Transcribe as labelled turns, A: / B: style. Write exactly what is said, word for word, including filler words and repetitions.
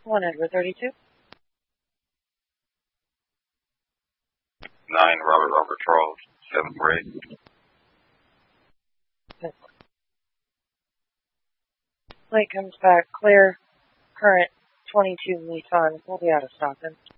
A: one Edward thirty-two.
B: nine Robert Robert Charles, seventh grade.
A: Light comes back clear. Current twenty-two Nissan will be out of stock then.